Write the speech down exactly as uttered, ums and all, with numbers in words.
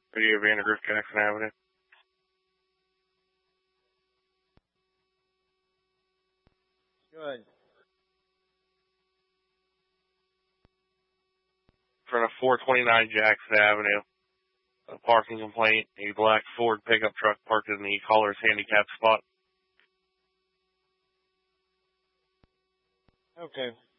Video Vandergrift, Jackson Avenue. Good. In front of four twenty-nine Jackson Avenue. A parking complaint. A black Ford pickup truck parked in the caller's handicap spot. Okay.